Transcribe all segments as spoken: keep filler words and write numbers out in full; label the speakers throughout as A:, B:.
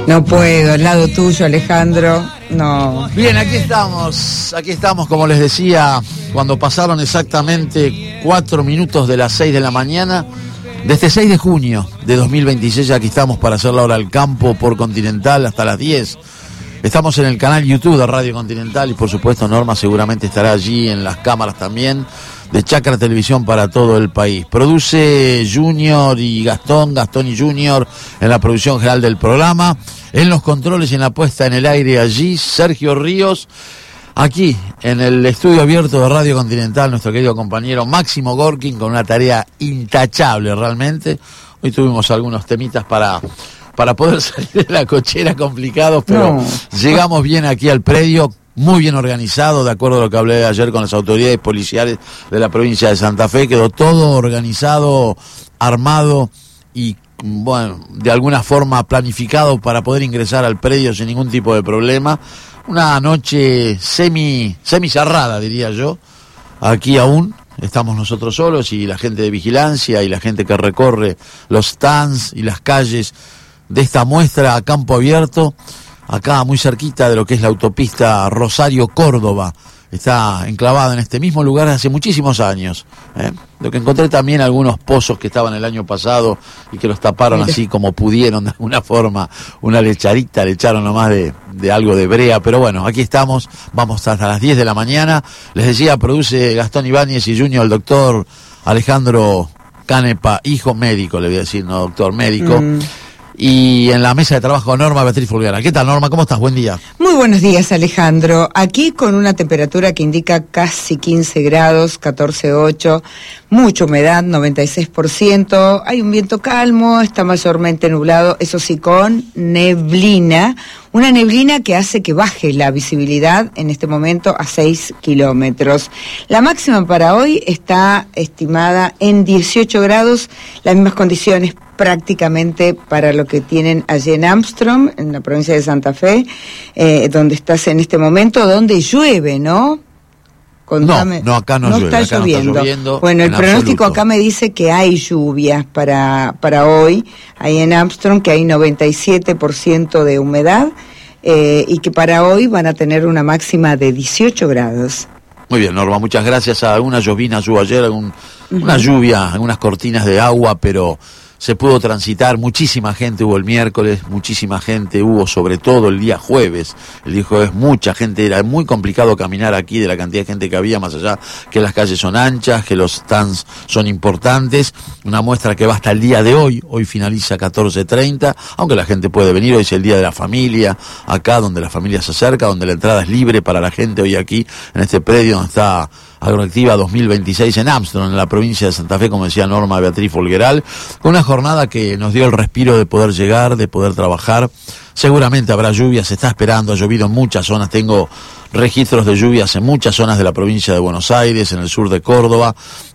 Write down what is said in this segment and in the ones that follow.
A: No puedo, al lado tuyo, Alejandro, no.
B: Bien, aquí estamos, aquí estamos, como les decía, cuando pasaron exactamente cuatro minutos de las seis de la mañana, de este seis de junio de dos mil veintiséis, aquí estamos para hacer la hora del campo por Continental hasta las diez. Estamos en el canal YouTube de Radio Continental y por supuesto Norma seguramente estará allí en las cámaras también de Chacra Televisión para todo el país. Produce Junior y Gastón, Gastón y Junior en la producción general del programa. En los controles y en la puesta en el aire allí, Sergio Ríos. Aquí, en el estudio abierto de Radio Continental, nuestro querido compañero Máximo Gorkin, con una tarea intachable realmente. Hoy tuvimos algunos temitas para... para poder salir de la cochera complicados, pero no. Llegamos bien aquí al predio, muy bien organizado, de acuerdo a lo que hablé ayer con las autoridades policiales de la provincia de Santa Fe, quedó todo organizado, armado y, bueno, de alguna forma planificado para poder ingresar al predio sin ningún tipo de problema. Una noche semi, semi cerrada, diría yo, aquí aún. Estamos nosotros solos y la gente de vigilancia y la gente que recorre los stands y las calles de esta muestra a campo abierto, acá muy cerquita de lo que es la autopista Rosario-Córdoba. Está enclavada en este mismo lugar hace muchísimos años. ¿eh? Lo que encontré también algunos pozos que estaban el año pasado y que los taparon Mira. así como pudieron de alguna forma. Una lecharita, le echaron nomás de, de algo de brea. Pero bueno, aquí estamos, vamos hasta las diez de la mañana. Les decía, produce Gastón Ibáñez y Junior, el doctor Alejandro Canepa, hijo médico, le voy a decir, no doctor, médico. Mm. Y en la mesa de trabajo Norma Beatriz Folguera. ¿Qué tal, Norma? ¿Cómo estás? Buen día.
A: Muy buenos días, Alejandro. Aquí con una temperatura que indica casi quince grados, catorce punto ocho, mucha humedad, noventa y seis por ciento. Hay un viento calmo, está mayormente nublado, eso sí, con neblina. Una neblina que hace que baje la visibilidad en este momento a seis kilómetros. La máxima para hoy está estimada en dieciocho grados, las mismas condiciones prácticamente para lo que tienen allí en Armstrong, en la provincia de Santa Fe, eh, donde estás en este momento, donde llueve, ¿no?
B: Contame. No, no, acá no, no llueve,
A: está
B: acá
A: lloviendo.
B: no está lloviendo.
A: Bueno, el pronóstico absoluto. Acá me dice que hay lluvias para, para hoy, ahí en Armstrong, que hay noventa y siete por ciento de humedad, eh, y que para hoy van a tener una máxima de dieciocho grados.
B: Muy bien, Norma, muchas gracias. A una llovina hubo ayer, un, uh-huh. una lluvia, unas cortinas de agua, pero se pudo transitar, muchísima gente hubo el miércoles, muchísima gente hubo sobre todo el día jueves, el día jueves mucha gente, era muy complicado caminar aquí de la cantidad de gente que había, más allá que las calles son anchas, que los stands son importantes, una muestra que va hasta el día de hoy, hoy finaliza catorce treinta, aunque la gente puede venir, hoy es el día de la familia, acá donde la familia se acerca, donde la entrada es libre para la gente hoy aquí, en este predio donde está Agroactiva dos mil veintiséis en Armstrong, en la provincia de Santa Fe, como decía Norma Beatriz Folgueral, con una jornada que nos dio el respiro de poder llegar, de poder trabajar. Seguramente habrá lluvias, se está esperando, ha llovido en muchas zonas, tengo registros de lluvias en muchas zonas de la provincia de Buenos Aires, en el sur de Córdoba,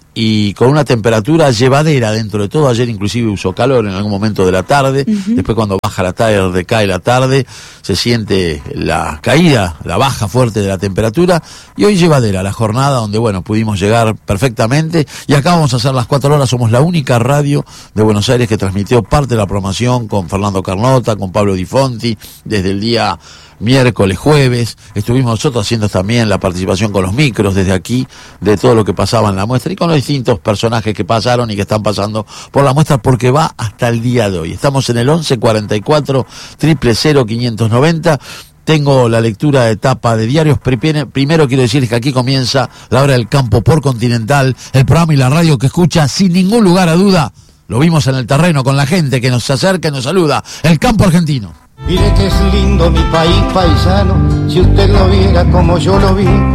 B: y con una temperatura llevadera dentro de todo. Ayer inclusive usó calor en algún momento de la tarde, uh-huh. Después cuando baja la tarde, cae la tarde, se siente la caída, la baja fuerte de la temperatura, y hoy llevadera la jornada donde, bueno, pudimos llegar perfectamente, y acá vamos a hacer las cuatro horas, somos la única radio de Buenos Aires que transmitió parte de la programación con Fernando Carnota, con Pablo Di Fonti, desde el día miércoles, jueves, estuvimos nosotros haciendo también la participación con los micros desde aquí, de todo lo que pasaba en la muestra y con los distintos personajes que pasaron y que están pasando por la muestra, porque va hasta el día de hoy. Estamos en el once cuarenta y cuatro, cero cero cero, quinientos noventa. Tengo la lectura de etapa de diarios. Primero quiero decirles que aquí comienza la hora del campo por Continental, el programa y la radio que escucha sin ningún lugar a duda. Lo vimos en el terreno con la gente que nos acerca y nos saluda. El campo argentino.
C: Mire que es lindo mi país paisano, si usted lo viera como yo lo vi.